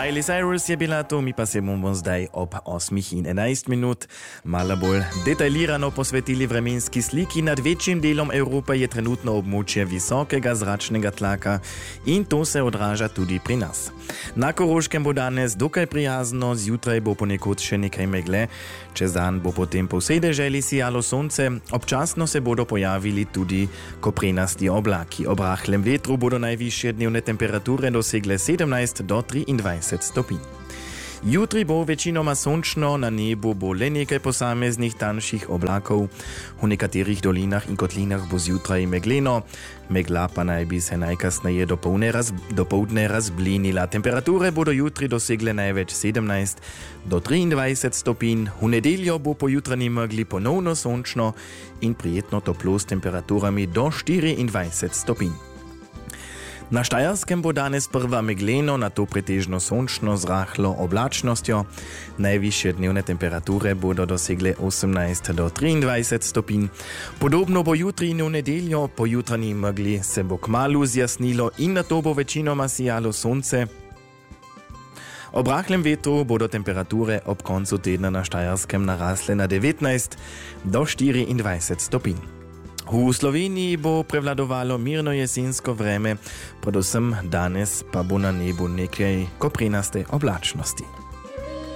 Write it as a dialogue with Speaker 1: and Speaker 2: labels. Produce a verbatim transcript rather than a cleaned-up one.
Speaker 1: Miley Cyrus je bila to, mi pa se bomo zdaj ob osmih in enajst minut malo bolj detaljirano posvetili vremenski sliki. Nad večjim delom Evrope je trenutno območje visokega zračnega tlaka in to se odraža tudi pri nas. Na Koroškem bo danes dokaj prijazno, zjutraj bo ponekod še nekaj megle, čez dan bo potem po vsej deželi sijalo sonce, občasno se bodo pojavili tudi koprenasti oblaki. Ob rahlem vetru bodo najvišje dnevne temperature dosegle sedemnajst do triindvajset stopinj. Jutri bo večinoma sončno, na nebu bo le nekaj posameznih tanjših oblakov. V nekaterih dolinah in kotlinah bo zjutraj megleno, megla pa naj bi se najkasneje dopoldne raz, dopoldne razblinila. Temperature bodo jutri dosegle največ sedemnajst do triindvajset stopinj. V nedeljo bo po jutranji megli ponovno sončno in prijetno toplo s temperaturami do štiriindvajset stopinj. Na Štajerskem bo danes prva megleno, nato pretežno sončno z rahlo oblačnostjo. Najvišje dnevne temperature bodo dosegle osemnajst do triindvajset stopinj. Podobno bo jutri in v nedeljo, po jutranji megli se bo kmalu zjasnilo in nato bo večinoma sijalo sonce. Ob rahlem vetru bodo temperature ob koncu tedna na Štajerskem narasle na devetnajst do štiriindvajset stopinj. V Sloveniji bo prevladovalo mirno jesensko vreme, predvsem danes pa bo na nebu nekaj koprenaste oblačnosti.